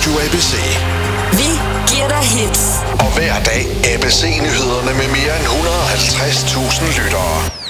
Radio ABC. Vi giver dig hits. Og hver dag ABC-nyhederne med mere end 150.000 lyttere.